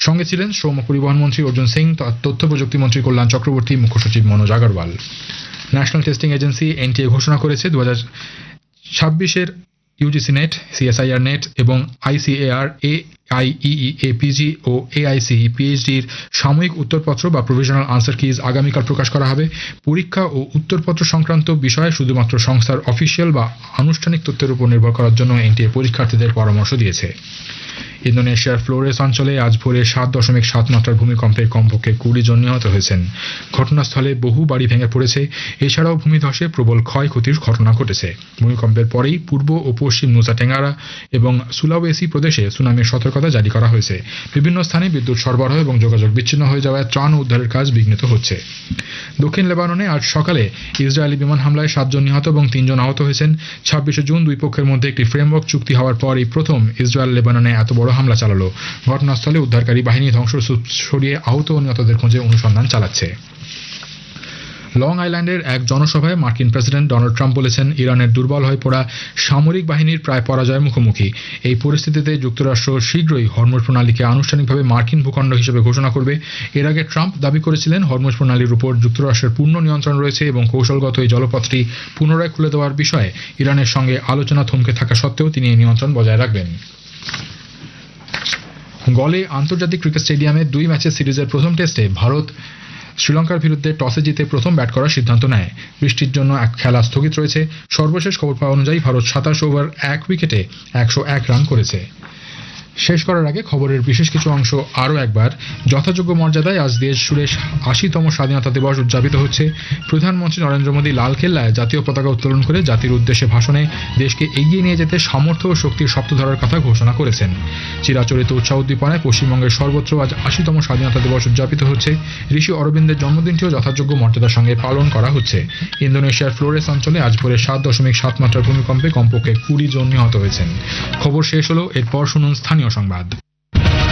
সঙ্গে ছিলেন শ্রম ও পরিবহন মন্ত্রী অর্জুন সিং, তথ্য প্রযুক্তি মন্ত্রী কল্যাণ চক্রবর্তী, মুখ্য সচিব Manoj Agarwal. National testing agency NTA ঘোষণা করেছে 2026-এর ইউজিসি নেট, সিএসআইআর নেট এবং আইসিএআর, এআইইএ পিজি ও এআইসিই পিএইচডির সাময়িক উত্তরপত্র বা প্রভিশনাল আনসার কিজ আগামীকাল প্রকাশ করা হবে। পরীক্ষা ও উত্তরপত্র সংক্রান্ত বিষয়ে শুধুমাত্র সংস্থার অফিসিয়াল বা আনুষ্ঠানিক তথ্যের উপর নির্ভর করার জন্য এনটিএ পরীক্ষার্থীদের পরামর্শ দিয়েছে। ইন্দোনেশিয়ার ফ্লোরেস অঞ্চলে আজ ভোরে 7.7 মাত্রার ভূমিকম্পে কমপক্ষে 20 জন নিহত হয়েছেন। ঘটনাস্থলে বহু বাড়ি ভেঙে পড়েছে। এছাড়াও ভূমিধসে প্রবল ক্ষয়ক্ষতির ঘটনা ঘটেছে। ভূমিকম্পের পরেই পূর্ব ও পশ্চিম নুসা টেঙ্গারা এবং সুলাওয়েসি প্রদেশে সুনামির সতর্কতা জারি করা হয়েছে। বিভিন্ন স্থানে বিদ্যুৎ সরবরাহ এবং যোগাযোগ বিচ্ছিন্ন হয়ে যাওয়ায় ত্রাণ ও উদ্ধারের কাজ বিঘ্নিত হচ্ছে। দক্ষিণ লেবাননে আজ সকালে ইসরায়েলি বিমান হামলায় 7 জন নিহত এবং 3 জন আহত হয়েছেন। 26 জুন দুই পক্ষের মধ্যে একটি ফ্রেমওয়ার্ক চুক্তি হওয়ার পর এই প্রথম ইসরায়েল লেবাননে এত বড় হামলা চালালো। ঘটনাস্থলে উদ্ধারকারী বাহিনী ধ্বংসস্তূপ সরিয়ে আহত ও নিহতদের খোঁজে অনুসন্ধান চালাচ্ছে। লং আইল্যান্ডের এক জনসভায় মার্কিন প্রেসিডেন্ট ডোনাল্ড ট্রাম্প বলেছেন, ইরানের দুর্বল হয়ে পড়া সামরিক বাহিনীর প্রায় পরাজয়ের মুখোমুখি। এই পরিস্থিতিতে যুক্তরাষ্ট্র শীঘ্রই হরমুজ প্রণালীকে আনুষ্ঠানিকভাবে মার্কিন ভূখণ্ড হিসেবে ঘোষণা করবে। এর আগে ট্রাম্প দাবি করেছিলেন হরমুজ প্রণালীর উপর যুক্তরাষ্ট্রের পূর্ণ নিয়ন্ত্রণ রয়েছে এবং কৌশলগত এই জলপথটি পুনরায় খুলে দেওয়ার বিষয়ে ইরানের সঙ্গে আলোচনা থমকে থাকা সত্ত্বেও তিনি এই নিয়ন্ত্রণ বজায় রাখবেন। গলে আন্তর্জাতিক ক্রিকেট স্টেডিয়ামে 2 ম্যাচের সিরিজের প্রথম টেস্টে ভারত শ্রীলঙ্কার বিরুদ্ধে টসে জিতে প্রথম ব্যাট করার সিদ্ধান্ত নেয়। বৃষ্টির জন্য খেলা স্থগিত রয়েছে। সর্বশেষ খবর পাওয়া অনুযায়ী ভারত 27 ওভার 1 উইকেটে 101 রান করেছে। শেষ করার আগে খবরের বিশেষ কিছু অংশ আরও একবার। যথাযোগ্য মর্যাদায় আজ দেশ জুড়ে 80তম স্বাধীনতা দিবস উদযাপিত হচ্ছে। প্রধানমন্ত্রী নরেন্দ্র মোদী লালকেল্লায় জাতীয় পতাকা উত্তোলন করে জাতির উদ্দেশ্যে ভাষণে দেশকে এগিয়ে নিয়ে যেতে সামর্থ্য ও শক্তির শব্দ ধরার কথা ঘোষণা করেছেন। চিরাচরিত উৎসাহ উদ্দীপনায় পশ্চিমবঙ্গের সর্বত্র আজ 80তম স্বাধীনতা দিবস উদযাপিত হচ্ছে। ঋষি অরবিন্দের জন্মদিনটিও যথাযোগ্য মর্যাদার সঙ্গে পালন করা হচ্ছে। ইন্দোনেশিয়ার ফ্লোরেস অঞ্চলে আজ ভোরে 7.7 মাত্রার ভূমিকম্পে কমপক্ষে 20 জন নিহত হয়েছেন। খবর শেষ হলো। এরপর শুনুন স্থানীয় সংবাদ।